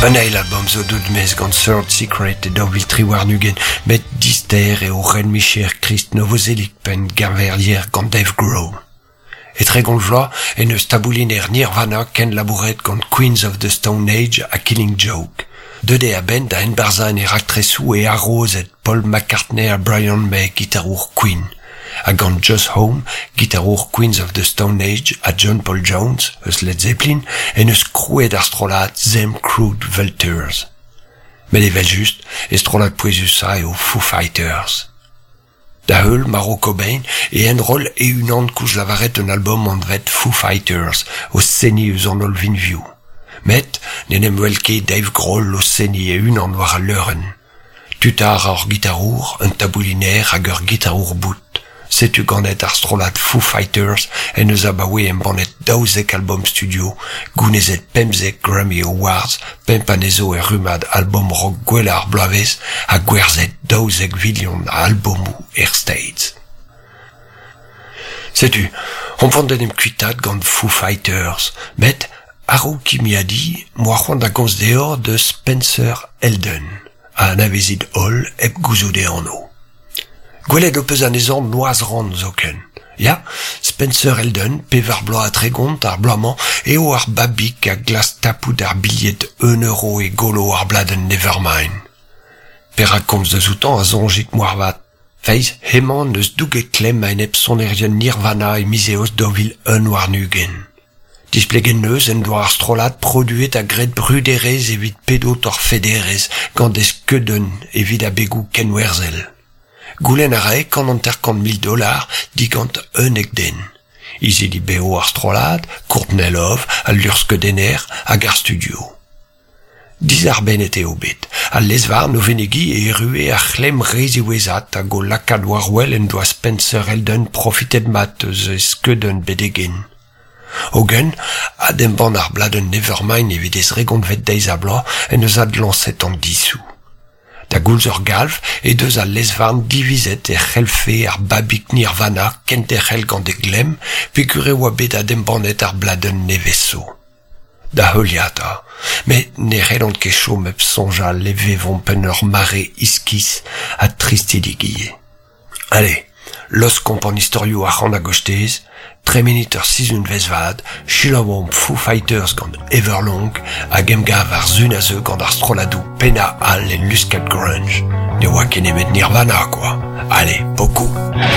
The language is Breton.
Un eil album zo dud mez gant Third Secret e daouvil triwarnugen met dister e o ren micher Christ Novoselic pen garverlier gant Dave Grohl. Et tre gant vloaz en eus taboulin Nirvana ken labouret gant Queens of the Stone Age a Killing Joke. Deude a ben da en barzan e raktresou e arrozet Paul McCartney a Brian May gitarour Queen. A gant Just Home, gitarour Queens of the Stone Age a John Paul Jones, eus Led Zeppelin, en eus krouet ar strolat Them Crude Vultures. Met evel just, e strolat poezusa eo Foo Fighters. Da heul, Maro Cobain, e en rol e unan kouj lavaret un album an vet Foo Fighters, o seni eus an ol vinviou. Met, nenem welke Dave Grohl o seni e unan war a leuren. Tutar ar gitarour, un tabouliner hag ur gitarour bout. Setu ganet ar strolat Foo Fighters en eus abaoe en banet daouzek album studio, gounezet pemzek Grammy Awards, pempanezo e rumad album rock gwelar bloavez, a gwerzet daouzek vilion a albomou States. Setu, on vandenem kuitad gant Foo Fighters, met aro ki mi a di, moa c'hoant da gons deor de Spencer Elden, a anavezid hol eb gouzoude anno. Gwelet o peus anezan noaz ran zoken. Ya, Spencer Elden, pevar bloa a tregont ar bloaman, eo ar babik a glas tapout ar billet €1 e golo ar bladen Nevermind. Per a komz de zoutan a zonjik moarvat. Feiz, hemañ neus douget klem a enep sonerien Nirvana e mizeos daouvil un warnugen. Displegen neus en doa ar strolat produet a gret bruderez evit pedo tor federez gant ez keuden evit a begou ken werzel. Goulen a rae kant an terkant $1000 digant un den. Izili beo ar strolat, Courtney Love, al lurskedener hag ar studio. Diz ar benet eo bet, al lezvar no venegi e rue ar c'hlem reziwezat hag o lakad warwell en doa Spencer Elden profitet mat eus keuden bedegen. Hogen, adem ban ar bladen Nevermind evit ez regont vet deiz a bloa en eus ad lancet an dissou. Da goulz ur galv e deus al lezvarn divizet e c'helfe ar babik Nirvana kent e c'hel gant e glem figure oa bet adem banet ar bladen neveso. Da heuliata, met ne relant ket chom eb sonja leve vompen ur mare iskis a tristidigie. Allez, los kompan historio a c'hant a gostez, 3 minutes ur sizun vezvad, chilavom Foo Fighters gant Everlong, hag emgav ar zun a zeu gant ar stroladou pena al en luskat grunge. Ne oa ken emet Nirvana, quoi. Allez, beaucoup.